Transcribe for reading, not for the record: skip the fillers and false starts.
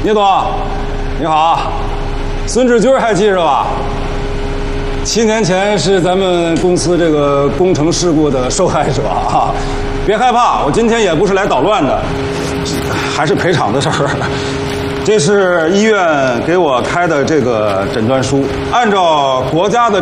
聂总，你好，孙志军还记着吧？7年前是咱们公司这个工程事故的受害者啊，别害怕，我今天也不是来捣乱的，还是赔偿的事儿。这是医院给我开的这个诊断书，按照国家的